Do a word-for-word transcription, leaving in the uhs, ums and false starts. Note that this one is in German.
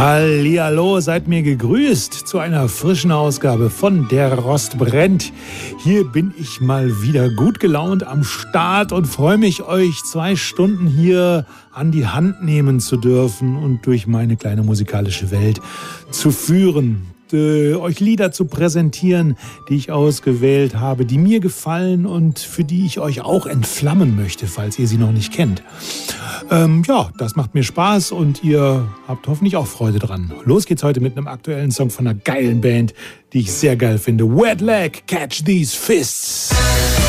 Hallihallo, seid mir gegrüßt zu einer frischen Ausgabe von Der Rost brennt. Hier bin ich mal wieder gut gelaunt am Start und freue mich, euch zwei Stunden hier an die Hand nehmen zu dürfen und durch meine kleine musikalische Welt zu führen. Äh, euch Lieder zu präsentieren, die ich ausgewählt habe, die mir gefallen und für die ich euch auch entflammen möchte, falls ihr sie noch nicht kennt. Ähm, ja, das macht mir Spaß und ihr habt hoffentlich auch Freude dran. Los geht's heute mit einem aktuellen Song von einer geilen Band, die ich sehr geil finde. Wet Leg, Catch These Fists.